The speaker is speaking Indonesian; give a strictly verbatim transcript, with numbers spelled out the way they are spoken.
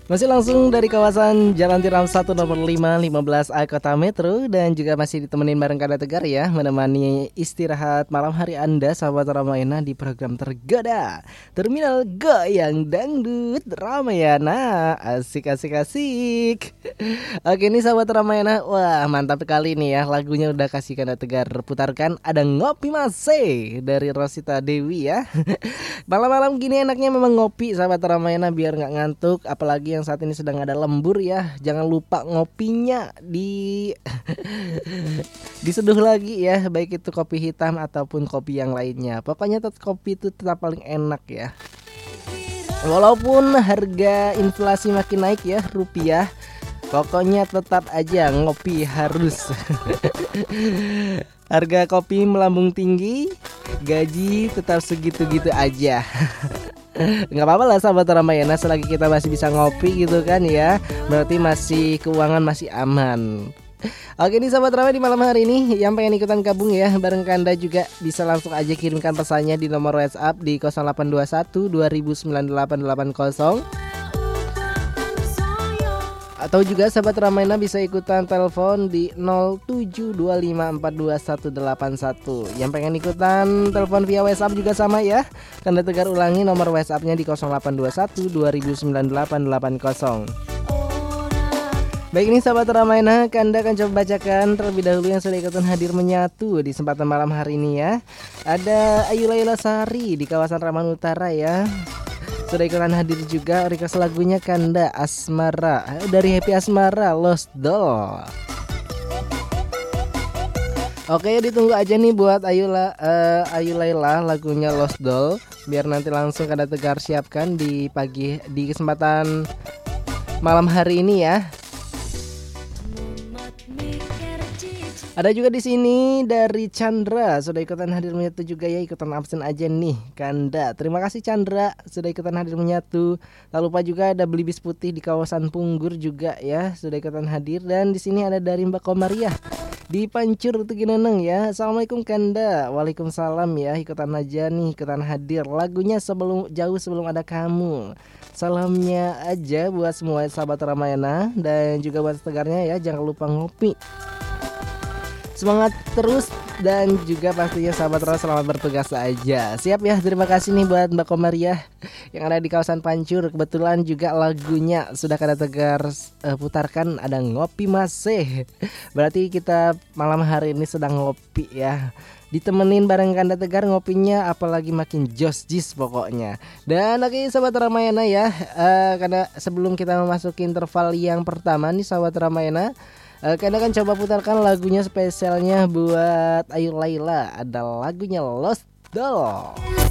Masih langsung dari kawasan Jalan Tiram satu nomor lima lima belas A Kota Metro. Dan juga masih ditemenin bareng Kada Tegar ya, menemani istirahat malam hari Anda sahabat Ramayana di program Tergoda Terminal Goyang Dangdut Ramayana. Asik asik asik. Oke nih sahabat Ramayana, wah mantap sekali nih ya, lagunya udah kasih Kada Tegar putarkan. Ada Ngopi Mase dari Rosita Dewi ya. Malam-malam gini enaknya memang ngopi sahabat Ramayana biar nggak ngantuk, apalagi yang saat ini sedang ada lembur ya. Jangan lupa ngopinya di diseduh lagi ya, baik itu kopi hitam ataupun kopi yang lainnya. Pokoknya tetap kopi itu tetap paling enak ya. Walaupun harga inflasi makin naik ya rupiah, pokoknya tetap aja ngopi harus. Harga kopi melambung tinggi, gaji tetap segitu-gitu aja. Nggak apa-apa lah sahabat Ramayana, selagi kita masih bisa ngopi gitu kan ya, berarti masih keuangan masih aman. Oke nih sahabat Ramayana, di malam hari ini yang pengen ikutan gabung ya bareng Kanda juga bisa langsung aja kirimkan pesannya di nomor WhatsApp di nol delapan dua satu dua nol sembilan delapan delapan nol. Atau juga sahabat Ramayana bisa ikutan telepon di nol tujuh dua lima empat dua satu delapan satu. Yang pengen ikutan telepon via WhatsApp juga sama ya. Kanda Tegar ulangi nomor WhatsAppnya di nol delapan dua satu dua nol sembilan delapan delapan nol. Baik ini sahabat Ramayana, Kanda akan coba bacakan terlebih dahulu yang sudah ikutan hadir menyatu di kesempatan malam hari ini ya. Ada Ayu Laila Sari di kawasan Raman Utara ya. Sudah ikutan hadir juga request lagunya Kanda Asmara dari Happy Asmara Lost Doll. Oke ditunggu aja nih buat Ayu, La, uh, Ayu Laila lagunya Lost Doll, biar nanti langsung Kanda Tegar siapkan di pagi di kesempatan malam hari ini ya. Ada juga di sini dari Chandra sudah ikutan hadir menyatu juga ya, ikutan absen aja nih Kanda. Terima kasih Chandra sudah ikutan hadir menyatu. Tak lupa juga ada Belibis Putih di kawasan Punggur juga ya, sudah ikutan hadir. Dan di sini ada dari Mbak Komariah di Pancur Tugineneng ya. Assalamualaikum Kanda. Waalaikumsalam ya, ikutan aja nih, ikutan hadir. Lagunya sebelum jauh sebelum ada kamu. Salamnya aja buat semua sahabat Ramayana dan juga buat Tegarnya ya, jangan lupa ngopi. Semangat terus dan juga pastinya sahabat Ros selamat bertugas aja. Siap ya, terima kasih nih buat Mbak Komariah yang ada di kawasan Pancur. Kebetulan juga lagunya sudah Kanda Tegar uh, putarkan, ada Ngopi Masih. Berarti kita malam hari ini sedang ngopi ya, ditemenin bareng Kanda Tegar ngopinya, apalagi makin jos jis pokoknya. Dan oke okay, sahabat Ramayana ya, uh, karena sebelum kita memasuki interval yang pertama nih sahabat Ramayana, Uh, Kanda akan coba putarkan lagunya spesialnya buat Ayu Laila. Ada lagunya Lost Doll.